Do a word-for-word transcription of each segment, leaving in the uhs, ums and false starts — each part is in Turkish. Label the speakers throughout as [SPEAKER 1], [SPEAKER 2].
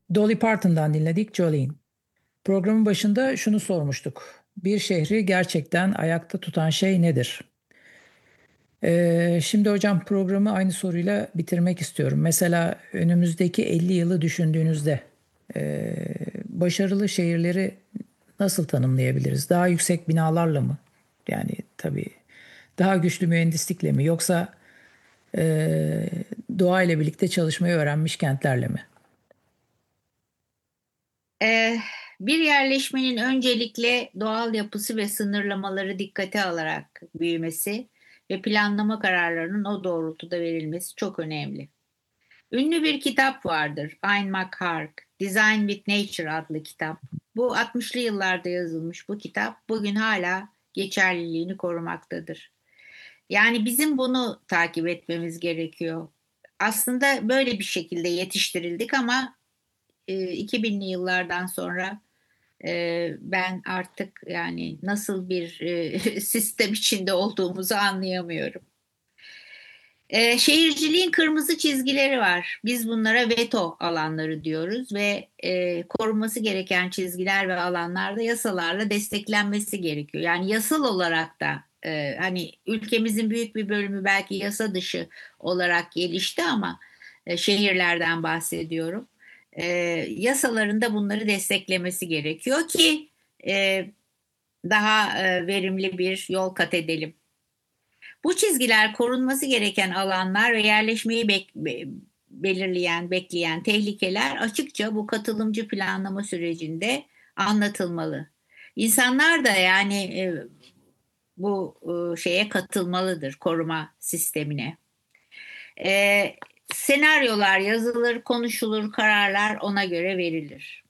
[SPEAKER 1] Dolly Parton'dan dinledik Jolene. Programın başında şunu sormuştuk. Bir şehri gerçekten ayakta tutan şey nedir? Ee, şimdi hocam programı aynı soruyla bitirmek istiyorum. Mesela önümüzdeki elli yılı düşündüğünüzde ee, başarılı şehirleri nasıl tanımlayabiliriz? Daha yüksek binalarla mı? Yani tabii daha güçlü mühendislikle mi? Yoksa ee, doğa ile birlikte çalışmayı öğrenmiş kentlerle mi?
[SPEAKER 2] Ee, Bir yerleşmenin öncelikle doğal yapısı ve sınırlamaları dikkate alarak büyümesi ve planlama kararlarının o doğrultuda verilmesi çok önemli. Ünlü bir kitap vardır, Ian McHarg, Design with Nature adlı kitap. Bu altmışlı yıllarda yazılmış bu kitap bugün hala geçerliliğini korumaktadır. Yani bizim bunu takip etmemiz gerekiyor. Aslında böyle bir şekilde yetiştirildik ama e, iki binli yıllardan sonra e, ben artık yani nasıl bir e, sistem içinde olduğumuzu anlayamıyorum. E, şehirciliğin kırmızı çizgileri var. Biz bunlara veto alanları diyoruz ve e, korunması gereken çizgiler ve alanlarda yasalarla desteklenmesi gerekiyor. Yani yasal olarak da e, hani ülkemizin büyük bir bölümü belki yasa dışı olarak gelişti ama e, şehirlerden bahsediyorum. E, Yasalarında bunları desteklemesi gerekiyor ki e, daha e, verimli bir yol kat edelim. Bu çizgiler korunması gereken alanlar ve yerleşmeyi bek- be- belirleyen, bekleyen tehlikeler açıkça bu katılımcı planlama sürecinde anlatılmalı. İnsanlar da yani e, bu e, şeye katılmalıdır, koruma sistemine. E, Senaryolar yazılır, konuşulur, kararlar ona göre verilir.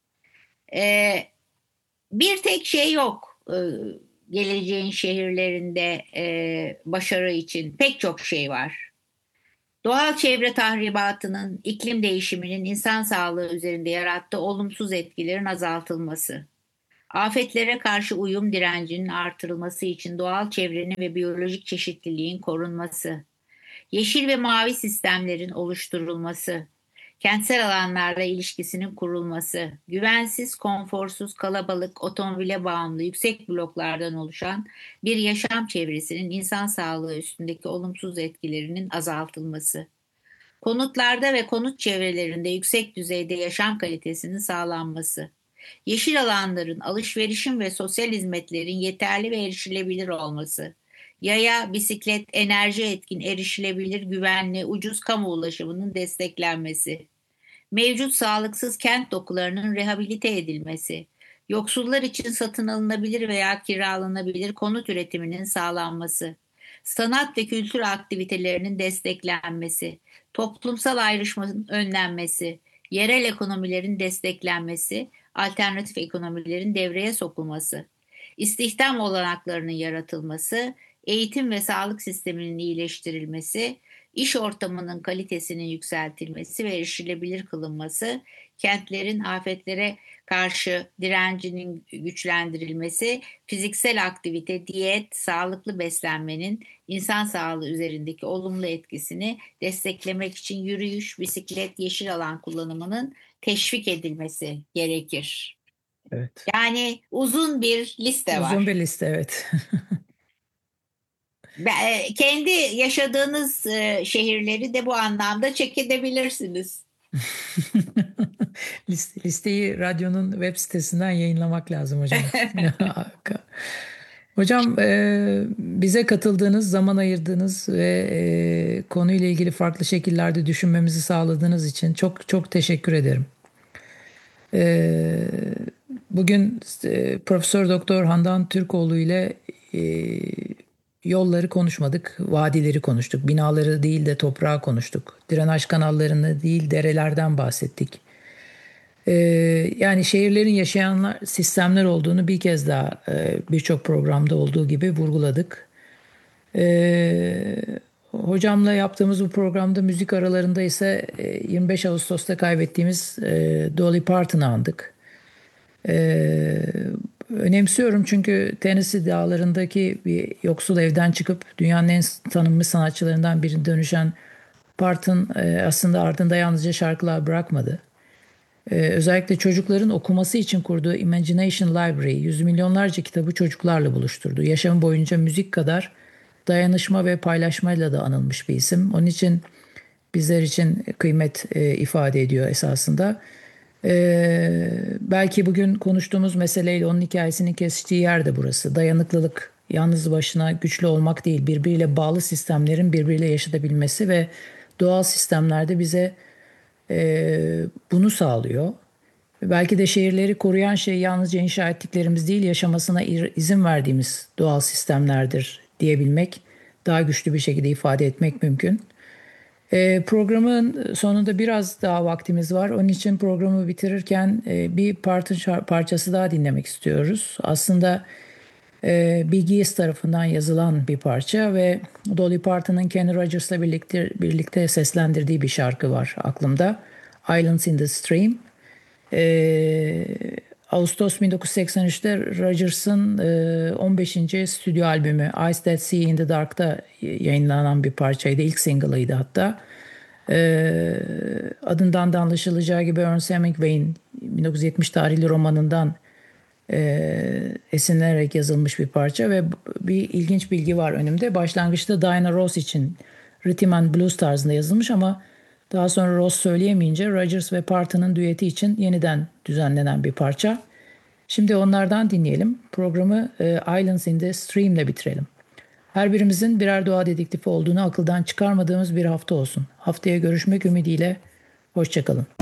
[SPEAKER 2] E, Bir tek şey yok e, geleceğin şehirlerinde e, başarı için pek çok şey var. Doğal çevre tahribatının, iklim değişiminin insan sağlığı üzerinde yarattığı olumsuz etkilerin azaltılması, afetlere karşı uyum direncinin artırılması için doğal çevrenin ve biyolojik çeşitliliğin korunması, yeşil ve mavi sistemlerin oluşturulması, kentsel alanlarla ilişkisinin kurulması, güvensiz, konforsuz, kalabalık, otomobile bağımlı, yüksek bloklardan oluşan bir yaşam çevresinin insan sağlığı üstündeki olumsuz etkilerinin azaltılması, konutlarda ve konut çevrelerinde yüksek düzeyde yaşam kalitesinin sağlanması, yeşil alanların, alışverişin ve sosyal hizmetlerin yeterli ve erişilebilir olması, yaya, bisiklet, enerji etkin, erişilebilir, güvenli, ucuz kamu ulaşımının desteklenmesi, mevcut sağlıksız kent dokularının rehabilite edilmesi, yoksullar için satın alınabilir veya kiralanabilir konut üretiminin sağlanması, sanat ve kültür aktivitelerinin desteklenmesi, toplumsal ayrışmanın önlenmesi, yerel ekonomilerin desteklenmesi, alternatif ekonomilerin devreye sokulması, istihdam olanaklarının yaratılması, eğitim ve sağlık sisteminin iyileştirilmesi, iş ortamının kalitesinin yükseltilmesi ve erişilebilir kılınması, kentlerin afetlere karşı direncinin güçlendirilmesi, fiziksel aktivite, diyet, sağlıklı beslenmenin insan sağlığı üzerindeki olumlu etkisini desteklemek için yürüyüş, bisiklet, yeşil alan kullanımının teşvik edilmesi gerekir.
[SPEAKER 1] Evet.
[SPEAKER 2] Yani uzun bir liste
[SPEAKER 1] Uzun bir
[SPEAKER 2] var.
[SPEAKER 1] liste, evet.
[SPEAKER 2] Be- Kendi yaşadığınız e, şehirleri de bu anlamda check edebilirsiniz.
[SPEAKER 1] Liste- Listeyi radyonun web sitesinden yayınlamak lazım hocam. Hocam, e, bize katıldığınız, zaman ayırdığınız ve e, konuyla ilgili farklı şekillerde düşünmemizi sağladığınız için çok çok teşekkür ederim. E, Bugün e, Profesör Doktor Handan Türkoğlu ile e, yolları konuşmadık, vadileri konuştuk, binaları değil de toprağı konuştuk, drenaj kanallarını değil derelerden bahsettik. Ee, Yani şehirlerin yaşayanlar sistemler olduğunu bir kez daha e, birçok programda olduğu gibi vurguladık. Ee, Hocamla yaptığımız bu programda müzik aralarında ise e, yirmi beş Ağustos'ta kaybettiğimiz e, Dolly Parton'ı andık. Ee, Önemsiyorum çünkü Tennessee dağlarındaki bir yoksul evden çıkıp dünyanın en tanınmış sanatçılarından birine dönüşen Parton e, aslında ardında yalnızca şarkılar bırakmadı. Ee, özellikle çocukların okuması için kurduğu Imagination Library yüz milyonlarca kitabı çocuklarla buluşturdu. Yaşamı boyunca müzik kadar dayanışma ve paylaşmayla da anılmış bir isim. Onun için bizler için kıymet e, ifade ediyor esasında. Ee, belki bugün konuştuğumuz meseleyle onun hikayesinin kesiştiği yer de burası. Dayanıklılık, yalnız başına güçlü olmak değil, birbiriyle bağlı sistemlerin birbiriyle yaşatabilmesi ve doğal sistemlerde bize e, bunu sağlıyor. Belki de şehirleri koruyan şey yalnızca inşa ettiklerimiz değil, yaşamasına izin verdiğimiz doğal sistemlerdir diyebilmek, daha güçlü bir şekilde ifade etmek mümkün. E, programın sonunda biraz daha vaktimiz var. Onun için programı bitirirken e, bir parça, parçası daha dinlemek istiyoruz. Aslında e, Bee Gees tarafından yazılan bir parça ve Dolly Parton'ın Kenny Rogers'la birlikte, birlikte seslendirdiği bir şarkı var aklımda. Islands in the Stream. Ee, Ağustos bin dokuz yüz seksen üçte Rodgers'ın e, on beşinci stüdyo albümü Ice That Sea in the Dark'ta yayınlanan bir parçaydı. İlk single'ıydı hatta. Ee, adından da anlaşılacağı gibi Ernest Hemingway'in bin dokuz yüz yetmiş tarihli romanından e, esinlenerek yazılmış bir parça ve bir ilginç bilgi var önümde. Başlangıçta Diana Ross için Rhythm and Blues tarzında yazılmış ama daha sonra Ross söyleyemeyince Rodgers ve Parton'ın düeti için yeniden düzenlenen bir parça. Şimdi onlardan dinleyelim. Programı e, Islands in the Stream'le bitirelim. Her birimizin birer doğa dedektifi olduğunu akıldan çıkarmadığımız bir hafta olsun. Haftaya görüşmek ümidiyle. Hoşçakalın.